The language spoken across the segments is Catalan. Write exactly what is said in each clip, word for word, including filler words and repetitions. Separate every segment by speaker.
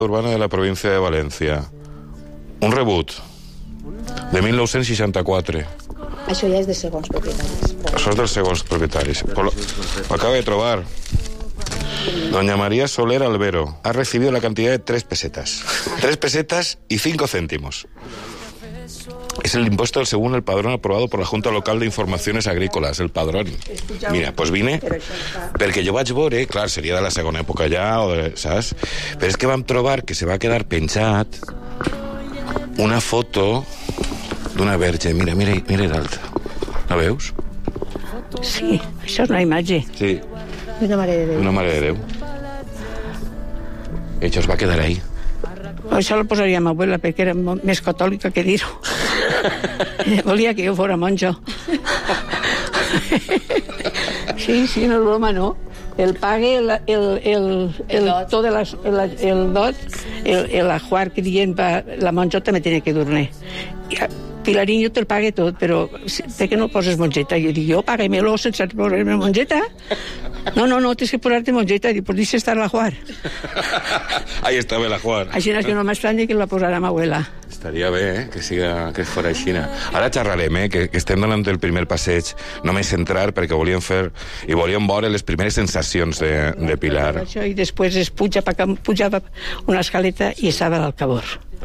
Speaker 1: Urbana de la província de València. Un rebut de mil nou-cents seixanta-quatre.
Speaker 2: Això ja és de segons propietaris.
Speaker 1: Això és dels segons propietaris. Lo acabo de trobar. Doña María Soler Albero ha recibido la cantidad de tres pesetas. Tres pesetas y cinco céntimos. Es el impuesto del según el padrón aprobado por la Junta Local de Informaciones Agrícolas, el padrón. Mira, pues vine perquè jo vaig veure, clar, seria de la segona època ja, o de, saps? Però és que vam trobar que se va quedar penjat una foto d'una verge. Mira, mira, mira l'altra. La veus?
Speaker 3: Sí, això és una imatge.
Speaker 1: Sí.
Speaker 2: Una mare de Déu.
Speaker 1: Una mare de Déu. I això es va quedar ahí.
Speaker 3: Això lo posaria a ma abuela perquè era més catòlica que dir-ho. Volia que jo fora monjo. Sí, sí, no és broma, no. El pague, el, el, el, el, tot de les, el, el dot, el, el ajuar que dient la monjota me tenia que dormir. Pilarín, jo te'l pague tot, però té que no poses monjeta. Jo dic, jo pague-me-lo sense posar-me monjeta. No, no, no, tens que posar-te monjeta. Dic, pues deixa estar l'ajuar.
Speaker 1: Ahí estava l'ajuar.
Speaker 3: Així és que no m'estranya que la posarà ma abuela.
Speaker 1: Estaria bé, eh? Que siga, que fora així. Ara xerrarem, eh? Que, que estem donant el primer passeig, només entrar perquè volíem fer i volíem veure les primeres sensacions de, de Pilar.
Speaker 3: Això, i després es puja, pujava una escaleta i estava al cabor.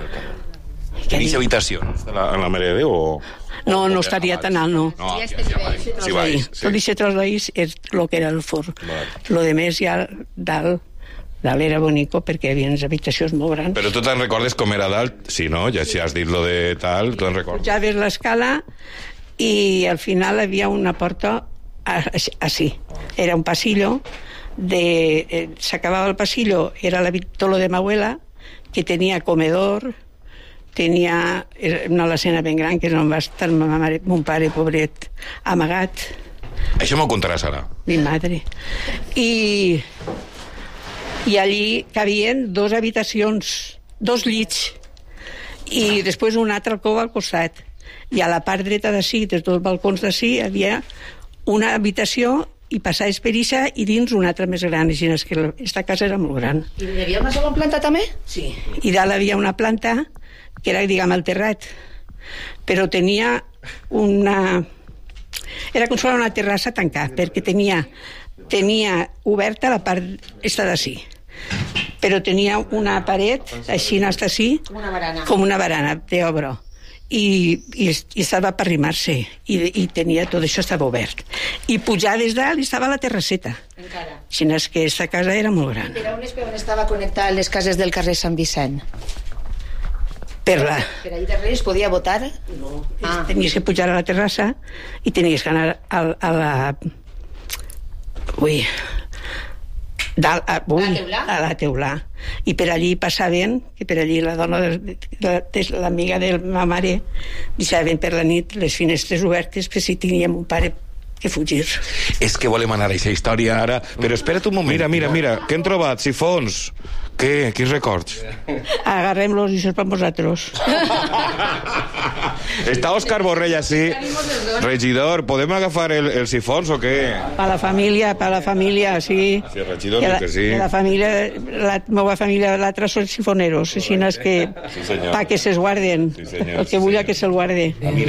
Speaker 1: Tenies habitacions en la Mare de Déu o...?
Speaker 3: No, no estaria tan alt, no.
Speaker 1: No, ja, ja vaig. Sí, vaig.
Speaker 3: Tot aquest traslladís és el que era el forn. Lo de més ja dalt, dalt era bonico perquè hi havia unes habitacions molt grans.
Speaker 1: Però tu te'n recordes com era dalt? Sí, no? Ja si has dit lo de tal, tu te'n recordes?
Speaker 3: Pujaves l'escala i al final hi havia una porta així. Era un passillo, de, s'acabava el passillo, era la vitolo de ma abuela, que tenia comedor, tenia una alacena ben gran que no va estar ma mare, mon pare, pobret, amagat.
Speaker 1: Això m'ho contaràs ara.
Speaker 3: Mi madre. I, i allí cabien dos habitacions, dos llits, i després una altra alcova al costat. I a la part dreta d'ací, des dels balcons d'ací, hi havia una habitació i passaves per ixa i dins una altra més gran. Així és que aquesta casa era molt gran.
Speaker 2: I hi havia una segona planta també?
Speaker 3: Sí. I dalt havia una planta que era, diguem, el terrat, però tenia una... Era com si fos una terrassa tancada, perquè tenia, tenia oberta la part esta d'ací, però tenia una paret, així hasta així,
Speaker 2: com una barana,
Speaker 3: com una barana d'obra, i, i, i estava per arrimar-se, i, i tenia tot això estava obert. I pujar des dalt estava la terrasseta.
Speaker 2: Encara.
Speaker 3: Així és que aquesta casa era molt gran.
Speaker 2: Era on estava connectada les cases del carrer Sant Vicent?
Speaker 3: Per, la...
Speaker 2: per allà darrere es podia votar?
Speaker 3: No, ah. Tenies que pujar a la terrassa i tenies que anar a, a la... Ui... Dalt, a, ui, a la teulà. I per allí passaven, que per allí la dona de, de, de l'amiga de ma mare deixaven per la nit les finestres obertes per si teníem un pare que fugir.
Speaker 1: És que volem anar a aquesta història ara, però espera't un moment. Mira, mira, mira, què hem trobat? Sifons. Què? Quins records?
Speaker 3: Agarrem-los i això és per vosaltres.
Speaker 1: Està Òscar Borrell així. Regidor, podem agafar el, el sifons o què?
Speaker 3: Per la família, per la família, sí.
Speaker 1: Sí, regidor,
Speaker 3: que, la,
Speaker 1: que sí.
Speaker 3: Que la família, la meva família, l'altra són sifoneros, així és que,
Speaker 1: sí,
Speaker 3: pa que se'ls guarden.
Speaker 1: Sí, senyor,
Speaker 3: el que
Speaker 1: sí,
Speaker 3: vull
Speaker 1: senyor.
Speaker 3: que se'l guarde.